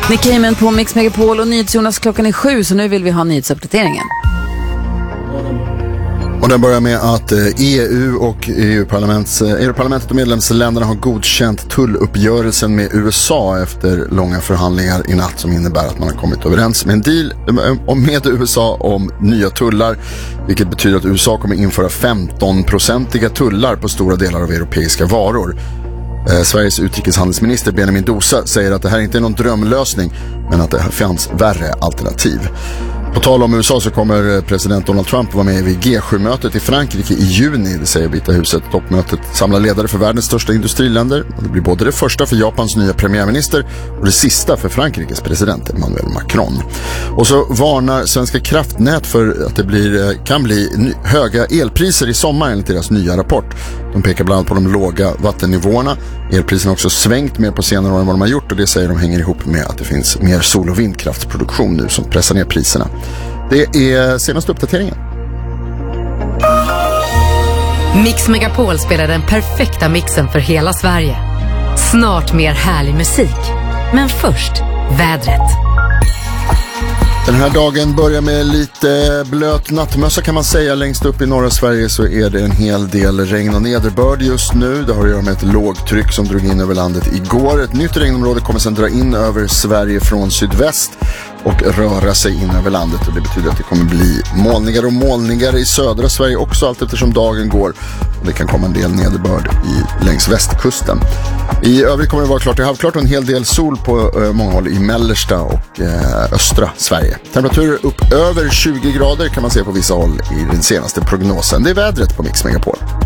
Nick Cayman på Mix Megapol och NyhetsJonas, klockan är 7, så nu vill vi ha nyhetsuppdateringen. Och den börjar med att EU och EU-parlamentet och medlemsländerna har godkänt tulluppgörelsen med USA efter långa förhandlingar i natt, som innebär att man har kommit överens med en deal med USA om nya tullar, vilket betyder att USA kommer införa 15-procentiga tullar på stora delar av europeiska varor. Sveriges utrikeshandelsminister Benjamin Dosa säger att det här inte är någon drömlösning, men att det fanns värre alternativ. På tal om USA så kommer president Donald Trump vara med vid G7-mötet i Frankrike i juni, det säger Vita huset. Toppmötet samlar ledare för världens största industriländer. Det blir både det första för Japans nya premiärminister och det sista för Frankrikes president Emmanuel Macron. Och så varnar Svenska kraftnät för att det kan bli höga elpriser i sommar enligt deras nya rapport. De pekar bland annat på de låga vattennivåerna. Elpriserna har också svängt mer på senare år än vad de har gjort, och det säger de hänger ihop med att det finns mer sol- och vindkraftsproduktion nu som pressar ner priserna. Det är senaste uppdateringen. Mix Megapol spelar den perfekta mixen för hela Sverige. Snart mer härlig musik. Men först, vädret. Den här dagen börjar med lite blöt nattmössa kan man säga. Längst upp i norra Sverige så är det en hel del regn och nederbörd just nu. Det har att göra med ett lågtryck som drog in över landet igår. Ett nytt regnområde kommer sedan dra in över Sverige från sydväst och röra sig in över landet, och det betyder att det kommer bli molnigare och molnigare i södra Sverige också allt eftersom dagen går, och det kan komma en del nederbörd längs västkusten. I övrigt kommer det vara klart till halvklart och en hel del sol på många håll i mellersta och östra Sverige. Temperaturer upp över 20 grader kan man se på vissa håll i den senaste prognosen. Det är vädret på Mix Megapol.